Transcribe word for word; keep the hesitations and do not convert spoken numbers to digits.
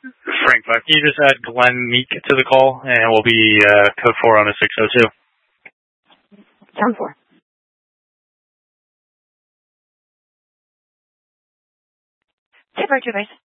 Frank five, can you just add Glenn Meek to the call, and we'll be uh, code four on a six oh two. Sound four. Tip Roger, base.